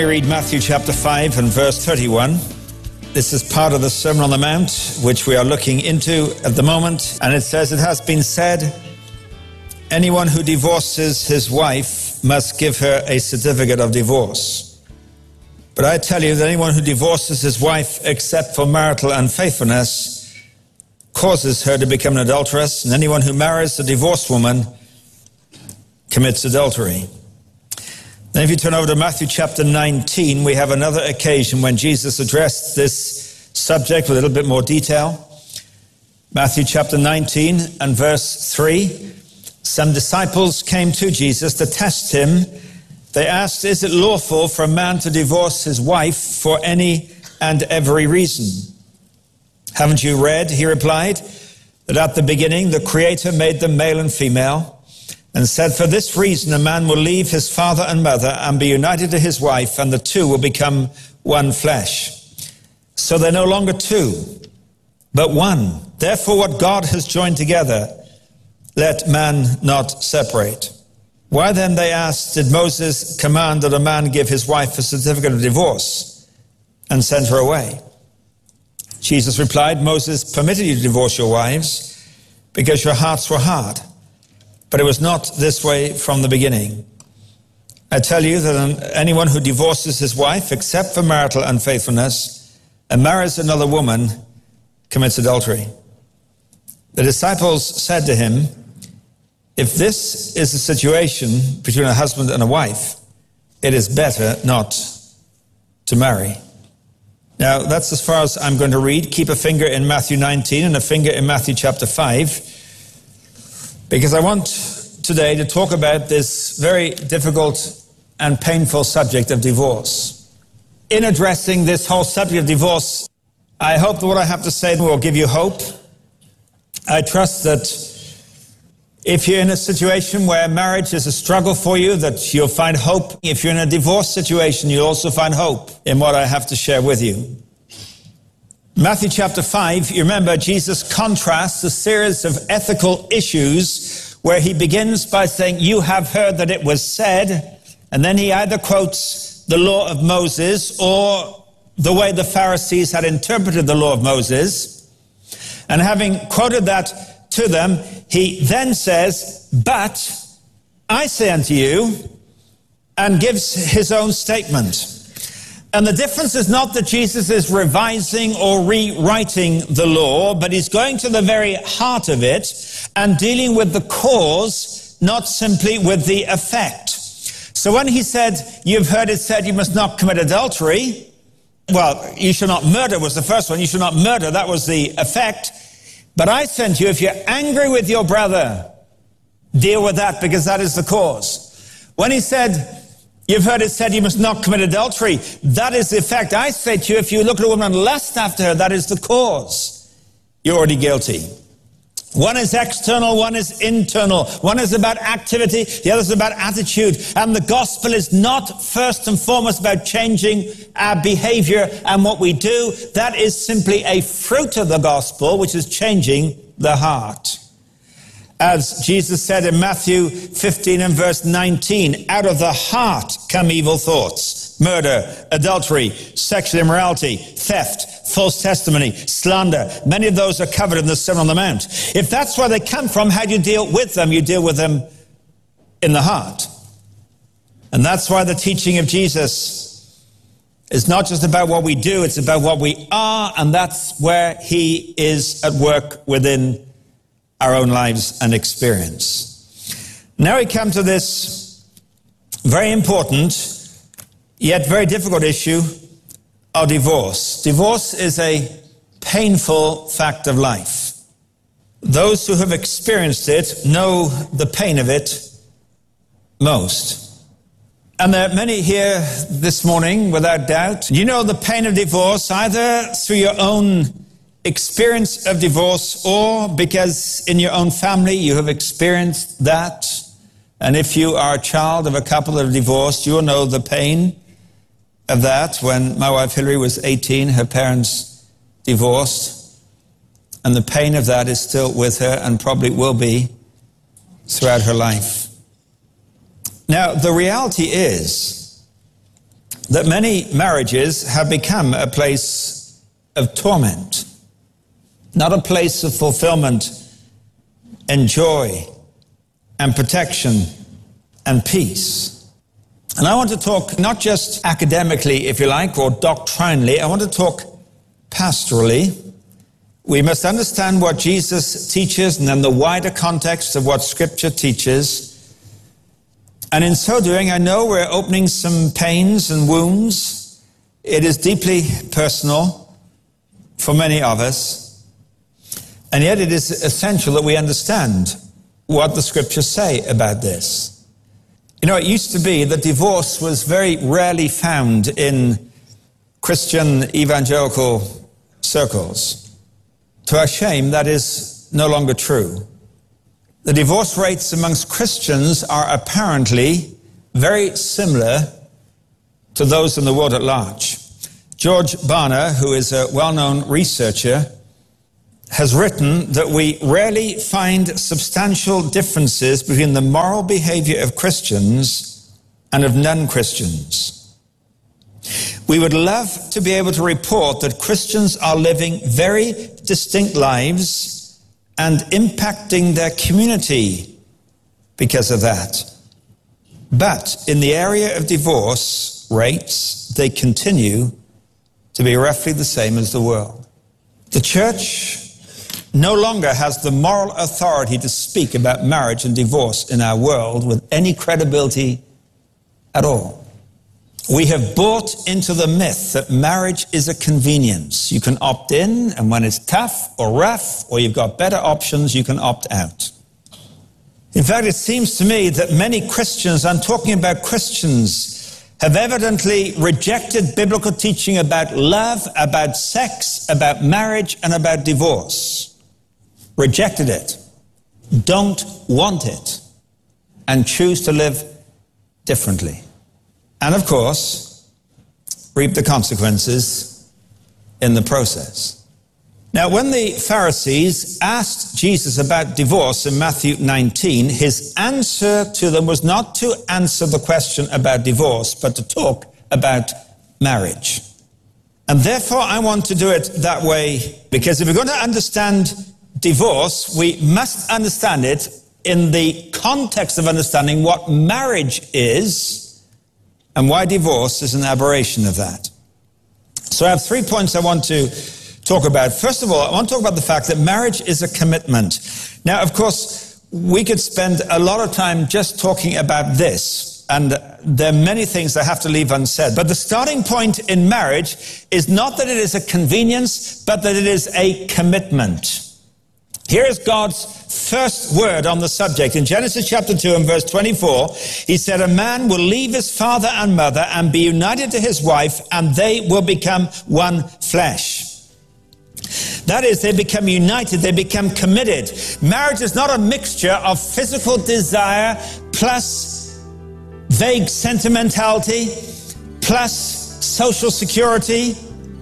We read Matthew chapter 5 and verse 31. This is part of the Sermon on the Mount, which we are looking into at the moment. And it says, "It has been said, anyone who divorces his wife must give her a certificate of divorce. But I tell you that anyone who divorces his wife except for marital unfaithfulness causes her to become an adulteress, and anyone who marries a divorced woman commits adultery." Then if you turn over to Matthew chapter 19, we have another occasion when Jesus addressed this subject with a little bit more detail. Matthew chapter 19 and verse 3. Some disciples came to Jesus to test him. They asked, "Is it lawful for a man to divorce his wife for any and every reason?" "Haven't you read," he replied, "that at the beginning the Creator made them male and female, and said, for this reason a man will leave his father and mother and be united to his wife, and the two will become one flesh. So they're no longer two, but one. Therefore what God has joined together, let man not separate." "Why then," they asked, "did Moses command that a man give his wife a certificate of divorce and send her away?" Jesus replied, "Moses permitted you to divorce your wives because your hearts were hard. But it was not this way from the beginning. I tell you that anyone who divorces his wife except for marital unfaithfulness and marries another woman commits adultery." The disciples said to him, "If this is the situation between a husband and a wife, it is better not to marry." Now, that's as far as I'm going to read. Keep a finger in Matthew 19 and a finger in Matthew chapter 5. Because I want today to talk about this very difficult and painful subject of divorce. In addressing this whole subject of divorce, I hope that what I have to say will give you hope. I trust that if you're in a situation where marriage is a struggle for you, that you'll find hope. If you're in a divorce situation, you'll also find hope in what I have to share with you. Matthew chapter 5, you remember Jesus contrasts a series of ethical issues where he begins by saying, "You have heard that it was said," and then he either quotes the law of Moses or the way the Pharisees had interpreted the law of Moses. And having quoted that to them, he then says, "But I say unto you," and gives his own statement. And the difference is not that Jesus is revising or rewriting the law, but he's going to the very heart of it and dealing with the cause, not simply with the effect. So when he said, "You've heard it said you must not commit adultery," well, you shall not murder was the first one. You shall not murder, that was the effect. "But I sent you, if you're angry with your brother, deal with that, because that is the cause." When he said, "You've heard it said you must not commit adultery," that is the effect. "I say to you, if you look at a woman and lust after her, that is the cause." You're already guilty. One is external, one is internal. One is about activity, the other is about attitude. And the gospel is not first and foremost about changing our behavior and what we do. That is simply a fruit of the gospel, which is changing the heart. As Jesus said in Matthew 15 and verse 19, "Out of the heart come evil thoughts, murder, adultery, sexual immorality, theft, false testimony, slander." Many of those are covered in the Sermon on the Mount. If that's where they come from, how do you deal with them? You deal with them in the heart. And that's why the teaching of Jesus is not just about what we do, it's about what we are, and that's where he is at work within our own lives and experience. Now we come to this very important, yet very difficult issue of divorce. Divorce is a painful fact of life. Those who have experienced it know the pain of it most. And there are many here this morning, without doubt. You know the pain of divorce either through your own experience of divorce or because in your own family you have experienced that. And if you are a child of a couple that are divorced, you'll know the pain of that. When my wife Hillary was 18, her parents divorced, and the pain of that is still with her and probably will be throughout her life. Now, the reality is that many marriages have become a place of torment, not a place of fulfillment and joy and protection and peace. And I want to talk not just academically, if you like, or doctrinally. I want to talk pastorally. We must understand what Jesus teaches and then the wider context of what Scripture teaches. And in so doing, I know we're opening some pains and wounds. It is deeply personal for many of us. And yet it is essential that we understand what the Scriptures say about this. You know, it used to be that divorce was very rarely found in Christian evangelical circles. To our shame, that is no longer true. The divorce rates amongst Christians are apparently very similar to those in the world at large. George Barna, who is a well-known researcher, has written that we rarely find substantial differences between the moral behavior of Christians and of non-Christians. We would love to be able to report that Christians are living very distinct lives and impacting their community because of that. But in the area of divorce rates, they continue to be roughly the same as the world. The church no longer has the moral authority to speak about marriage and divorce in our world with any credibility at all. We have bought into the myth that marriage is a convenience. You can opt in, and when it's tough or rough, or you've got better options, you can opt out. In fact, it seems to me that many Christians, I'm talking about Christians, have evidently rejected biblical teaching about love, about sex, about marriage, and about divorce. Rejected it, don't want it, and choose to live differently. And of course, reap the consequences in the process. Now, when the Pharisees asked Jesus about divorce in Matthew 19, his answer to them was not to answer the question about divorce, but to talk about marriage. And therefore, I want to do it that way, because if we're going to understand divorce, we must understand it in the context of understanding what marriage is and why divorce is an aberration of that. So I have 3 points I want to talk about. First of all, I want to talk about the fact that marriage is a commitment. Now, of course, we could spend a lot of time just talking about this, and there are many things I have to leave unsaid. But the starting point in marriage is not that it is a convenience, but that it is a commitment. Here is God's first word on the subject. In Genesis chapter 2 and verse 24, he said, "A man will leave his father and mother and be united to his wife, and they will become one flesh." That is, they become united, they become committed. Marriage is not a mixture of physical desire plus vague sentimentality plus social security,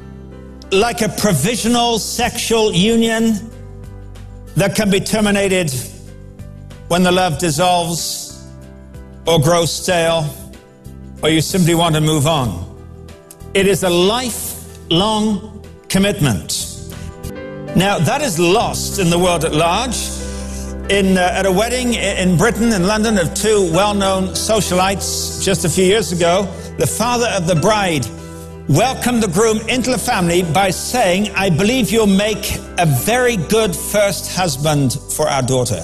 like a provisional sexual union that can be terminated when the love dissolves or grows stale, or you simply want to move on. It is a lifelong commitment. Now, that is lost in the world at large. At a wedding in Britain, in London, of two well-known socialites just a few years ago, the father of the bride welcomed the groom into the family by saying, "I believe you'll make a very good first husband for our daughter."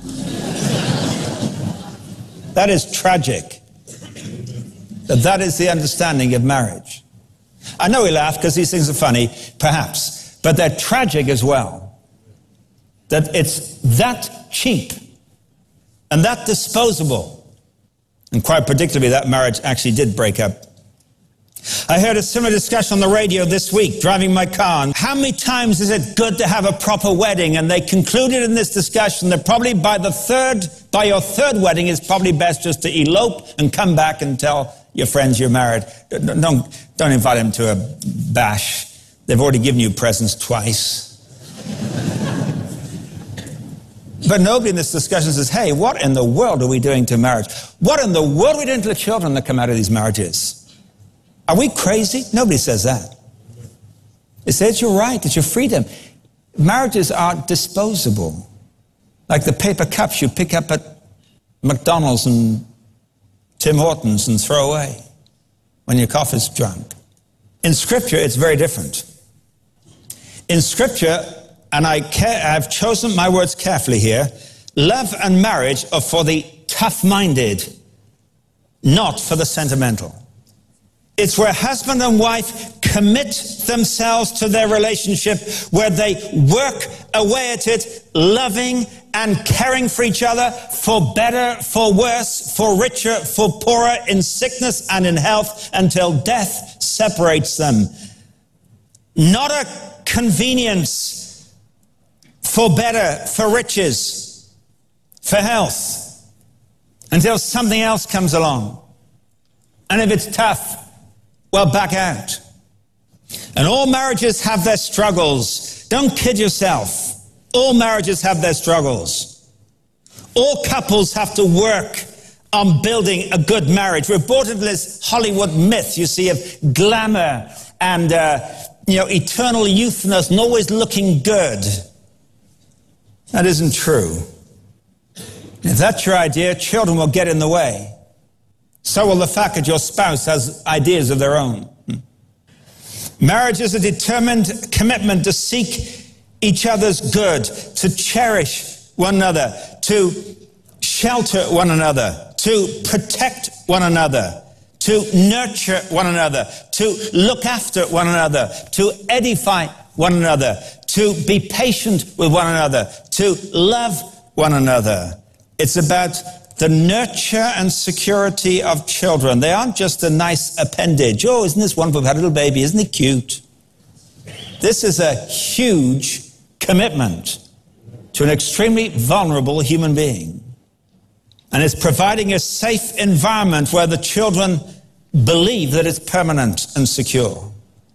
That is tragic. That is the understanding of marriage. I know we laugh because these things are funny, perhaps, but they're tragic as well. That it's that cheap and that disposable. And quite predictably, that marriage actually did break up. I heard a similar discussion on the radio this week, driving my car. How many times is it good to have a proper wedding? And they concluded in this discussion that probably by your third wedding, it's probably best just to elope and come back and tell your friends you're married. Don't invite them to a bash. They've already given you presents twice. But nobody in this discussion says, "Hey, what in the world are we doing to marriage? What in the world are we doing to the children that come out of these marriages?" Are we crazy? Nobody says that. They say it's your right, it's your freedom. Marriages are disposable. Like the paper cups you pick up at McDonald's and Tim Hortons and throw away when your coffee's drunk. In Scripture, it's very different. In Scripture, and I've chosen my words carefully here, love and marriage are for the tough-minded, not for the sentimental. It's where husband and wife commit themselves to their relationship, where they work away at it, loving and caring for each other, for better, for worse, for richer, for poorer, in sickness and in health, until death separates them. Not a convenience for better, for riches, for health, until something else comes along. And if it's tough, well, back out. And all marriages have their struggles. Don't kid yourself. All marriages have their struggles. All couples have to work on building a good marriage. We're bought into this Hollywood myth, you see, of glamour and, eternal youthness and always looking good. That isn't true. If that's your idea, children will get in the way. So will the fact that your spouse has ideas of their own. Marriage is a determined commitment to seek each other's good, to cherish one another, to shelter one another, to protect one another, to nurture one another, to look after one another, to edify one another, to be patient with one another, to love one another. It's about the nurture and security of children. They aren't just a nice appendage. Oh, isn't this wonderful? We've had a little baby. Isn't it cute? This is a huge commitment to an extremely vulnerable human being. And it's providing a safe environment where the children believe that it's permanent and secure.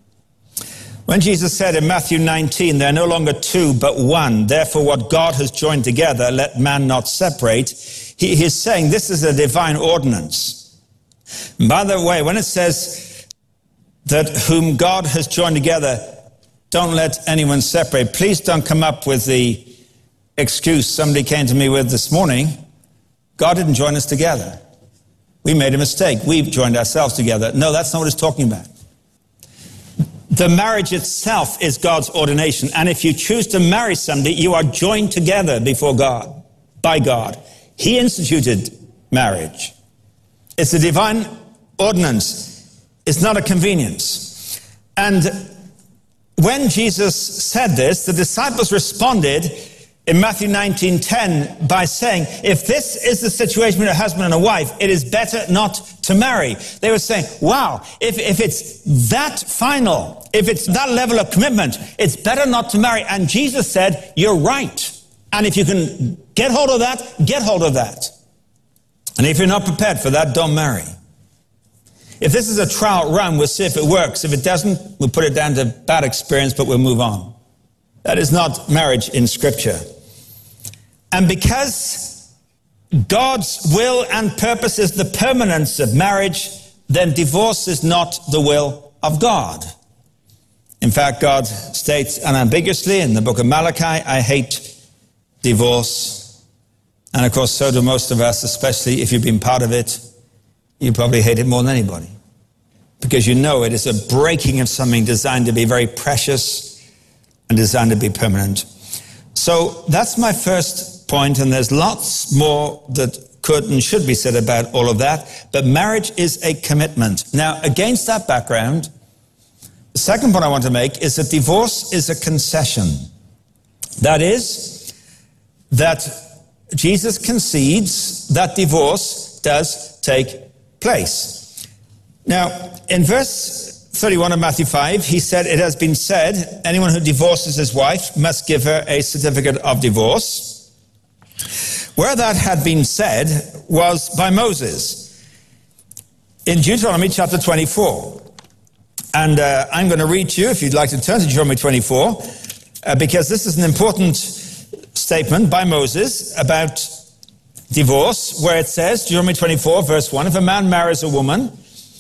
When Jesus said in Matthew 19, "They're no longer two, but one. Therefore, what God has joined together, let man not separate," he's saying this is a divine ordinance. And by the way, when it says that whom God has joined together, don't let anyone separate, please don't come up with the excuse somebody came to me with this morning. God didn't join us together. We made a mistake. We've joined ourselves together. No, that's not what it's talking about. The marriage itself is God's ordination. And if you choose to marry somebody, you are joined together before God, by God. He instituted marriage. It's a divine ordinance. It's not a convenience. And when Jesus said this, the disciples responded in Matthew 19:10 by saying, if this is the situation with a husband and a wife, it is better not to marry. They were saying, wow, if it's that final, if it's that level of commitment, it's better not to marry. And Jesus said, you're right. And if you can get hold of that, get hold of that. And if you're not prepared for that, don't marry. If this is a trial run, we'll see if it works. If it doesn't, we'll put it down to bad experience, but we'll move on. That is not marriage in Scripture. And because God's will and purpose is the permanence of marriage, then divorce is not the will of God. In fact, God states unambiguously in the book of Malachi, I hate divorce. And of course, so do most of us, especially if you've been part of it. You probably hate it more than anybody. Because you know it is a breaking of something designed to be very precious and designed to be permanent. So that's my first point, and there's lots more that could and should be said about all of that. But marriage is a commitment. Now, against that background, the second point I want to make is that divorce is a concession. That is, that Jesus concedes that divorce does take place. Now, in verse 31 of Matthew 5, he said, it has been said, anyone who divorces his wife must give her a certificate of divorce. Where that had been said was by Moses in Deuteronomy chapter 24. And I'm going to read to you, if you'd like to turn to Deuteronomy 24, because this is an important statement by Moses about divorce, where it says, Deuteronomy 24, verse 1, if a man marries a woman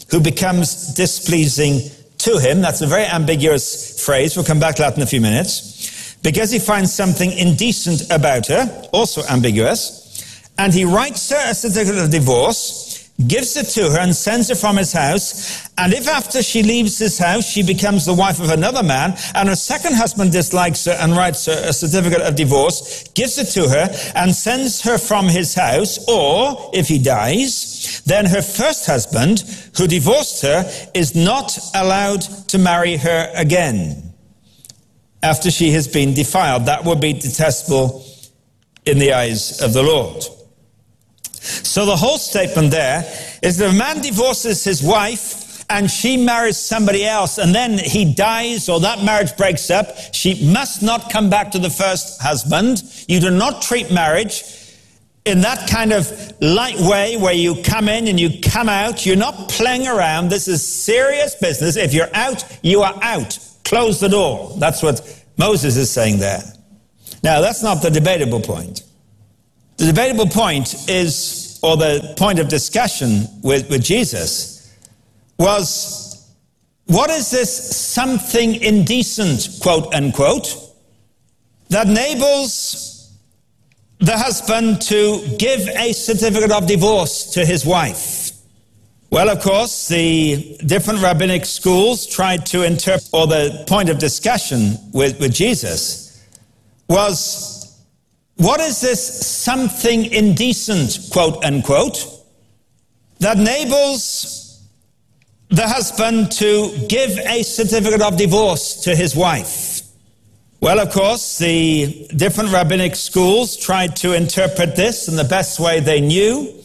who becomes displeasing to him. That's a very ambiguous phrase. We'll come back to that in a few minutes. Because he finds something indecent about her, also ambiguous, and he writes her a certificate of divorce, gives it to her and sends her from his house. And if after she leaves his house, she becomes the wife of another man, and her second husband dislikes her and writes her a certificate of divorce, gives it to her and sends her from his house, or if he dies, then her first husband, who divorced her, is not allowed to marry her again after she has been defiled. That would be detestable in the eyes of the Lord. So the whole statement there is that if a man divorces his wife and she marries somebody else and then he dies or that marriage breaks up, she must not come back to the first husband. You do not treat marriage in that kind of light way where you come in and you come out. You're not playing around. This is serious business. If you're out, you are out. Close the door. That's what Moses is saying there. Now, that's not the debatable point. The debatable point is, or the point of discussion with Jesus, was, what is this something indecent, quote unquote, that enables the husband to give a certificate of divorce to his wife? Well, of course, the different rabbinic schools tried to interpret, or the point of discussion with Jesus was, what is this something indecent, quote unquote, that enables the husband to give a certificate of divorce to his wife? Well, of course, the different rabbinic schools tried to interpret this in the best way they knew.